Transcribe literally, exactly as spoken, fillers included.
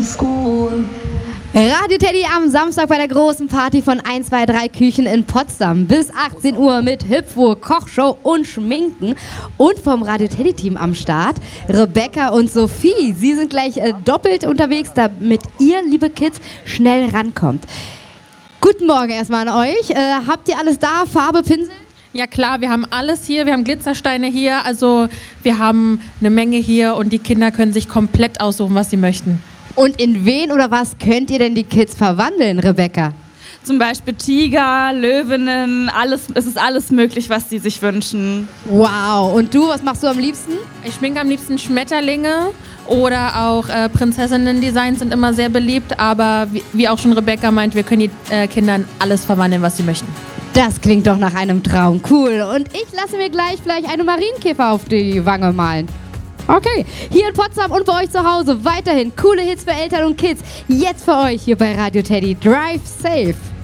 school. Radio Teddy am Samstag bei der großen Party von eins zwei drei Küchen in Potsdam. Bis achtzehn Uhr mit Hüpfburg, Kochshow und Schminken. Und vom Radio Teddy Team am Start Rebecca und Sophie. Sie sind gleich äh, doppelt unterwegs, damit ihr, liebe Kids, schnell rankommt. Guten Morgen erstmal an euch. Äh, habt ihr alles da? Farbe, Pinsel? Ja klar, wir haben alles hier, wir haben Glitzersteine hier, also wir haben eine Menge hier und die Kinder können sich komplett aussuchen, was sie möchten. Und in wen oder was könnt ihr denn die Kids verwandeln, Rebecca? Zum Beispiel Tiger, Löwinnen, alles, es ist alles möglich, was sie sich wünschen. Wow, und du, was machst du am liebsten? Ich schminke am liebsten Schmetterlinge oder auch äh, Prinzessinnen-Designs sind immer sehr beliebt, aber wie, wie auch schon Rebecca meint, wir können die äh, Kindern alles verwandeln, was sie möchten. Das klingt doch nach einem Traum, cool. Und ich lasse mir gleich vielleicht eine Marienkäfer auf die Wange malen. Okay, hier in Potsdam und bei euch zu Hause weiterhin coole Hits für Eltern und Kids. Jetzt für euch hier bei Radio Teddy. Drive safe.